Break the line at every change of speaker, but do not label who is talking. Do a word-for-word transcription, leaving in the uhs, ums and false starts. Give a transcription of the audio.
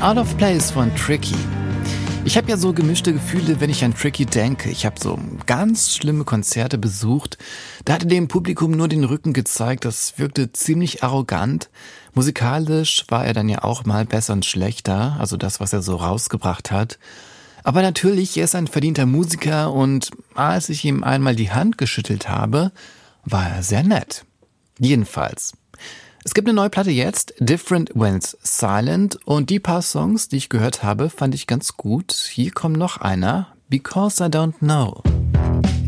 Out of Place von Tricky. Ich habe ja so gemischte Gefühle, wenn ich an Tricky denke. Ich habe so ganz schlimme Konzerte besucht. Da hatte dem Publikum nur den Rücken gezeigt. Das wirkte ziemlich arrogant. Musikalisch war er dann ja auch mal besser und schlechter, also das, was er so rausgebracht hat. Aber natürlich, er ist ein verdienter Musiker und als ich ihm einmal die Hand geschüttelt habe, war er sehr nett. Jedenfalls. Es gibt eine neue Platte jetzt, Different When's Silent, und die paar Songs, die ich gehört habe, fand ich ganz gut. Hier kommt noch einer, Because I Don't Know.